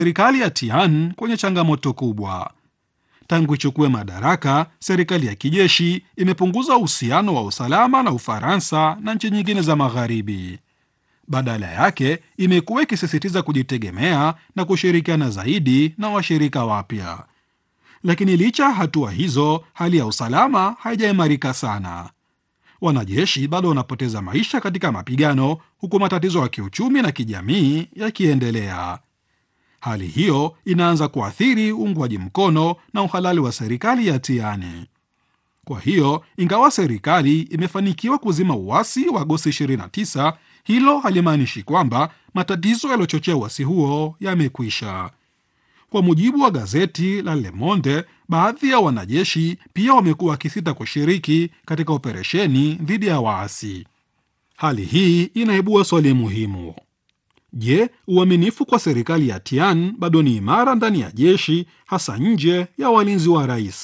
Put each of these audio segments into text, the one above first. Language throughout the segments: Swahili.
serikali ya Tian kwenye changamoto kubwa. Tangu ichukue madaraka, serikali ya kijeshi imepunguza uhusiano wa usalama na Ufaransa na nchi nyingine za Magharibi. Badala yake, imekuwa ikisisitiza kujitegemea na kushirikiana zaidi na washirika wapya. Lakini licha ya hatua hizo, hali ya usalama haijaimarika sana. Wanajeshi bado wanapoteza maisha katika mapigano, huku matatizo ya kiuchumi na kijamii yakiendelea. Hali hiyo inaanza kuathiri uungwaji mkono na uhalali wa serikali ya Tiani. Kwa hiyo, ingawa serikali imefanikiwa kuzima uasi wa Agosti 29, hilo halimaanishi kwamba matatizo yaliyochochea uasi huo yamekwisha. Kwa mujibu wa gazeti la Le Monde, baadhi ya wanajeshi pia wamekuwa wakisita kushiriki katika operesheni dhidi ya waasi. Hali hii inaibua swali muhimu. Je, uaminifu kwa serikali ya Tian bado ni imara ndani ya jeshi, hasa nje ya walinzi wa rais?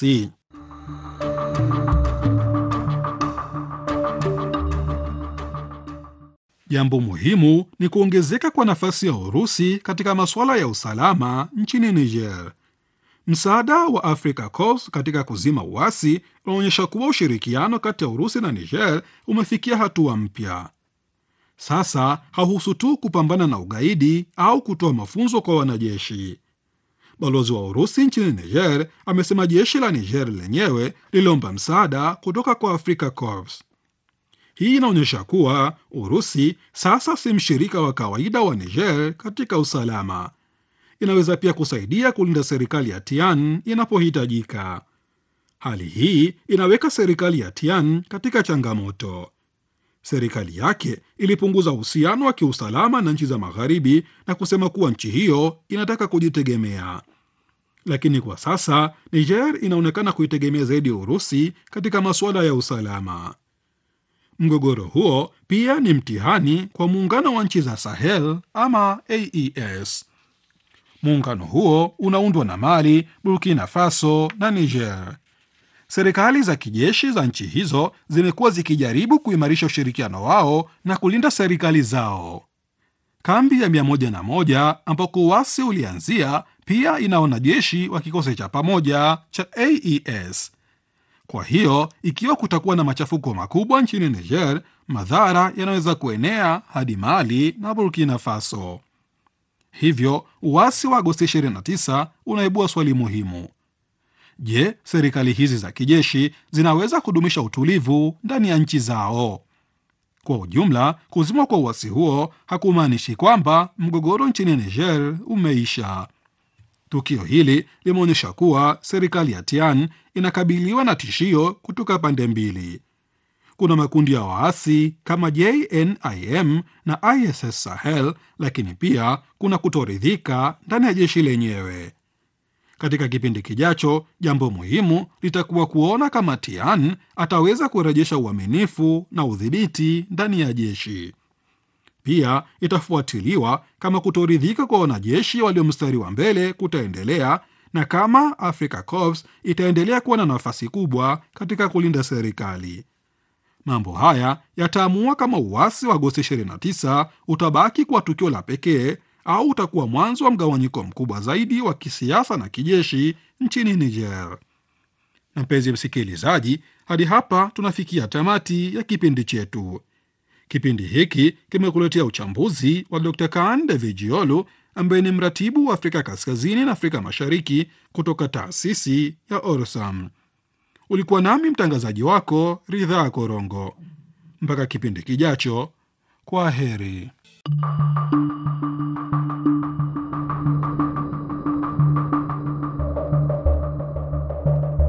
Jambo muhimu ni kuongezeka kwa nafasi ya Urusi katika masuala ya usalama nchini Niger. Msaada wa Africa Corps katika kuzima uasi unaonyesha kuwa ushirikiano kati ya Urusi na Niger umefikia hatua mpya. Sasa hauhusu tu kupambana na ugaidi au kutoa mafunzo kwa wanajeshi. Balozi wa Urusi nchini Niger amesema jeshi la Niger lenyewe liliomba msaada kutoka kwa Africa Corps. Hii inaonyesha kuwa Urusi sasa si mshirika wa kawaida wa Niger katika usalama. Inaweza pia kusaidia kulinda serikali ya Tian inapohitajika. Hali hii inaweka serikali ya Tian katika changamoto. Serikali yake ilipunguza uhusiano wa kiusalama na nchi za Magharibi na kusema kuwa nchi hiyo inataka kujitegemea. Lakini kwa sasa Niger inaonekana kuitegemea zaidi Urusi katika masuala ya usalama. Mgogoro huo pia ni mtihani kwa muungano wa nchi za Sahel ama AES. Muungano huo unaundwa na Mali, Burkina Faso na Niger. Serikali za kijeshi za nchi hizo zimekuwa zikijaribu kuimarisha ushirikiano wao na kulinda serikali zao. Kambi ya 101 ambako uasi ulianzia pia ina wanajeshi wa kikosi cha pamoja cha AES. Kwa hiyo, ikiwa kutakuwa na machafuko makubwa nchini Niger, madhara yanaweza kuenea hadi Mali na Burkina Faso. Hivyo, uasi wa Agosti 29 unaibua swali muhimu. Je, serikali hizi za kijeshi zinaweza kudumisha utulivu ndani ya nchi zao? Kwa ujumla, kuzimwa kwa uasi huo hakumaanishi kwamba mgogoro nchini Niger umeisha. Tukio hili limeonyesha kuwa serikali ya Tian inakabiliwa na tishio kutoka pande mbili. Kuna makundi ya waasi kama JNIM na ISS Sahel, lakini pia kuna kutoridhika ndani ya jeshi lenyewe. Katika kipindi kijacho, jambo muhimu litakuwa kuona kama Tian ataweza kurejesha uaminifu na udhibiti ndani ya jeshi. Pia itafuatiliwa kama kutoridhika kwa wanajeshi walio mstari wa mbele kutaendelea na kama Africa Corps itaendelea kuwa na nafasi kubwa katika kulinda serikali. Mambo haya yataamua kama uasi wa Agosti 29 utabaki kwa tukio la pekee au utakuwa mwanzo wa mgawanyiko mkubwa zaidi wa kisiasa na kijeshi nchini Niger. Na mpenzi msikilizaji, hadi hapa tunafikia tamati ya kipindi chetu. Kipindi hiki kimekuletea uchambuzi wa Dr. Kaan Davijiolu ambaye ni mratibu wa Afrika Kaskazini na Afrika Mashariki kutoka taasisi ya Orsam. Ulikuwa nami mtangazaji wako Ridhaa Korongo. Mpaka kipindi kijacho, kwa heri.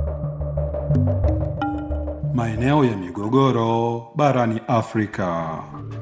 Maeneo ya migogoro barani Afrika.